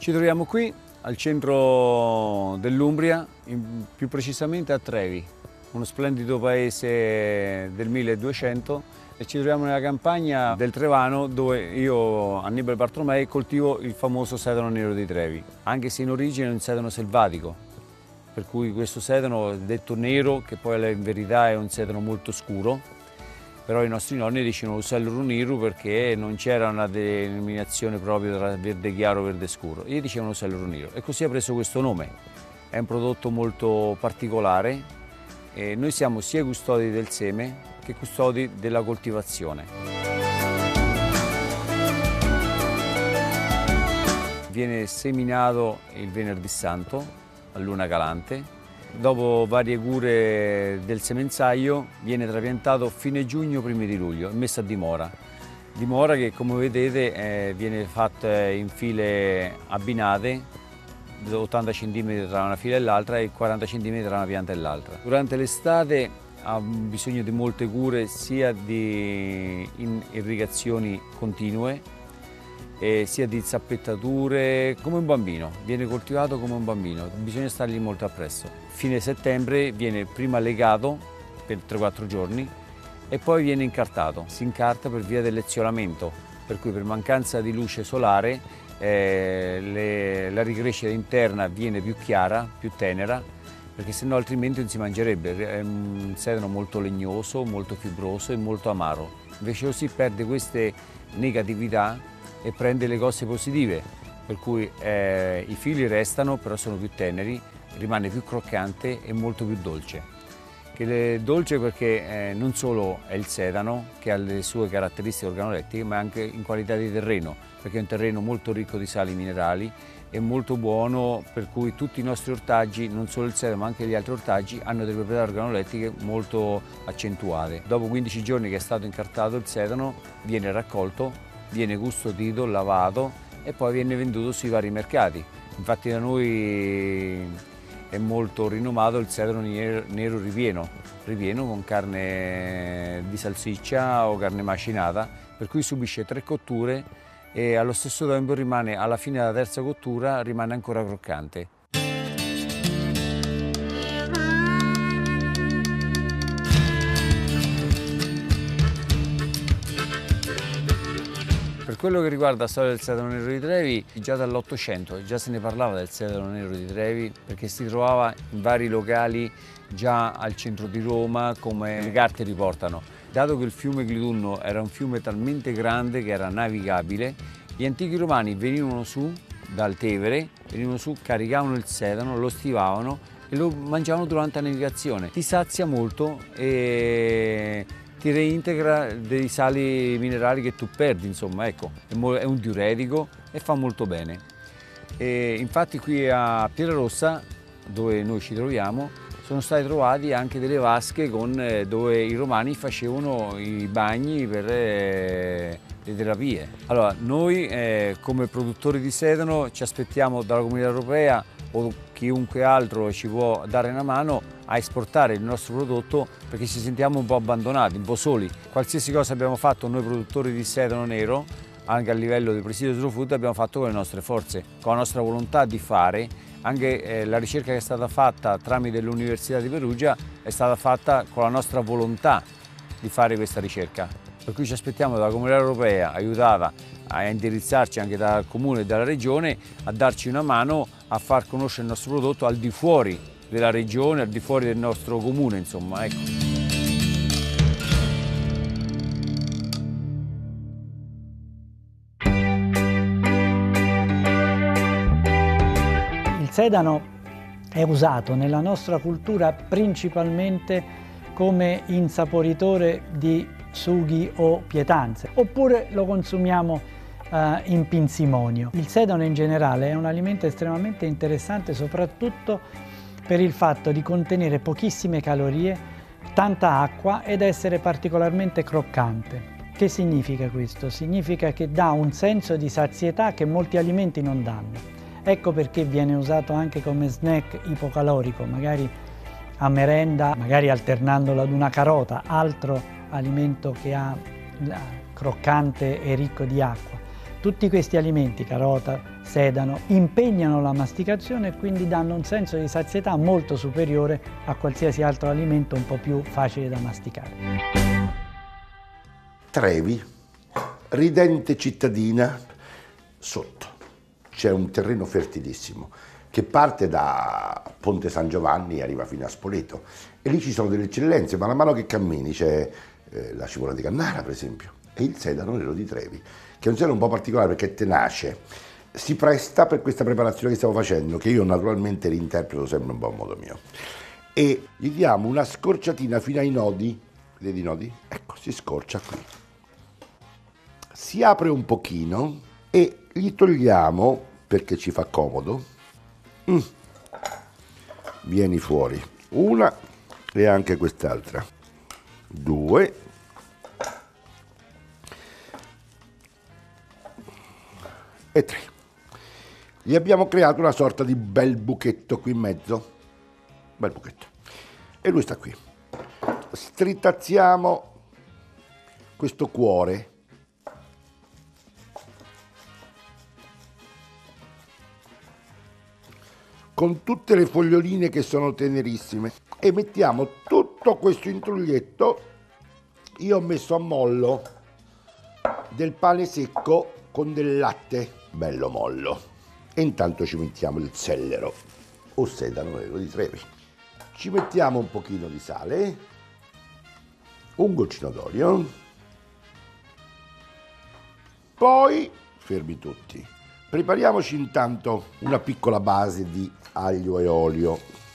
Ci troviamo qui al centro dell'Umbria, più precisamente a Trevi, uno splendido paese del 1200, e ci troviamo nella campagna del Trevano dove io, Annibale Bartolomei, coltivo il famoso sedano nero di Trevi, anche se in origine è un sedano selvatico, per cui questo sedano è detto nero, che poi in verità è un sedano molto scuro. Però i nostri nonni dicevano Ussellero Nero perché non c'era una denominazione proprio tra verde chiaro e verde scuro. Gli dicevano Ussellero Nero e così ha preso questo nome. È un prodotto molto particolare e noi siamo sia custodi del seme che custodi della coltivazione. Viene seminato il venerdì santo a luna calante. Dopo varie cure del semenzaio viene trapiantato fine giugno, primi di luglio e messo a dimora. Dimora che, come vedete, viene fatta in file abbinate, 80 cm tra una fila e l'altra e 40 cm tra una pianta e l'altra. Durante l'estate ha bisogno di molte cure, sia di irrigazioni continue, sia di zappettature, come un bambino, viene coltivato come un bambino, bisogna stargli molto appresso. Fine settembre viene prima legato per 3-4 giorni e poi viene incartato. Si incarta per via dell'eziolamento, per cui per mancanza di luce solare la ricrescita interna viene più chiara, più tenera, perché sennò altrimenti non si mangerebbe. È un sedano molto legnoso, molto fibroso e molto amaro. Invece così perde queste negatività e prende le cose positive, per cui i fili restano, però sono più teneri, rimane più croccante e molto più dolce. Dolce perché non solo è il sedano che ha le sue caratteristiche organolettiche, ma anche in qualità di terreno, perché è un terreno molto ricco di sali minerali e molto buono, per cui tutti i nostri ortaggi, non solo il sedano ma anche gli altri ortaggi, hanno delle proprietà organolettiche molto accentuate. Dopo 15 giorni che è stato incartato il sedano viene raccolto, viene custodito, lavato e poi viene venduto sui vari mercati. Infatti da noi è molto rinomato il sedano nero ripieno con carne di salsiccia o carne macinata, per cui subisce 3 cotture e allo stesso tempo rimane, alla fine della terza cottura, rimane ancora croccante. Per quello che riguarda la storia del sedano nero di Trevi, già dall'Ottocento già se ne parlava del sedano nero di Trevi, perché si trovava in vari locali già al centro di Roma, come le carte riportano. Dato che il fiume Clitunno era un fiume talmente grande che era navigabile, gli antichi romani venivano su dal Tevere, venivano su, caricavano il sedano, lo stivavano e lo mangiavano durante la navigazione. Ti sazia molto e ti reintegra dei sali minerali che tu perdi, insomma, ecco, è un diuretico e fa molto bene. E infatti qui a Pietrarossa, dove noi ci troviamo, sono stati trovati anche delle vasche dove i romani facevano i bagni per le terapie. Allora, noi come produttori di sedano ci aspettiamo dalla Comunità Europea o chiunque altro ci può dare una mano a esportare il nostro prodotto, perché ci sentiamo un po' abbandonati, un po' soli. Qualsiasi cosa abbiamo fatto noi produttori di sedano nero, anche a livello di presidio slow food, abbiamo fatto con le nostre forze, con la nostra volontà di fare. Anche la ricerca che è stata fatta tramite l'Università di Perugia è stata fatta con la nostra volontà di fare questa ricerca. Per cui ci aspettiamo dalla Comunità Europea, aiutata a indirizzarci anche dal Comune e dalla Regione, a darci una mano a far conoscere il nostro prodotto al di fuori della Regione, al di fuori del nostro Comune, insomma, ecco. Il sedano è usato nella nostra cultura principalmente come insaporitore di sughi o pietanze, oppure lo consumiamo in pinzimonio. Il sedano in generale è un alimento estremamente interessante, soprattutto per il fatto di contenere pochissime calorie, tanta acqua ed essere particolarmente croccante. Che significa questo? Significa che dà un senso di sazietà che molti alimenti non danno. Ecco perché viene usato anche come snack ipocalorico, magari a merenda, magari alternandolo ad una carota, altro alimento che ha croccante e ricco di acqua. Tutti questi alimenti, carota, sedano, impegnano la masticazione e quindi danno un senso di sazietà molto superiore a qualsiasi altro alimento un po' più facile da masticare. Trevi, ridente cittadina, sotto c'è un terreno fertilissimo che parte da Ponte San Giovanni e arriva fino a Spoleto, e lì ci sono delle eccellenze, man mano che cammini c'è la cipolla di Cannara per esempio, e il sedano nero di Trevi, che è un sedano un po' particolare perché è tenace, si presta per questa preparazione che stiamo facendo, che io naturalmente reinterpreto sempre un po' a modo mio, e gli diamo una scorciatina fino ai nodi, vedi i nodi? Ecco, si scorcia qui, si apre un pochino e gli togliamo, perché ci fa comodo, vieni fuori, una e anche quest'altra, 2, e 3. Gli abbiamo creato una sorta di bel buchetto qui in mezzo, bel buchetto, e lui sta qui. Stritazziamo questo cuore, con tutte le foglioline che sono tenerissime, e mettiamo tutto questo intruglietto. Io ho messo a mollo del pane secco con del latte bello mollo, e intanto ci mettiamo il sellero o sedano nero di Trevi, ci mettiamo un pochino di sale, un goccino d'olio, poi fermi tutti, prepariamoci intanto una piccola base di aglio e olio.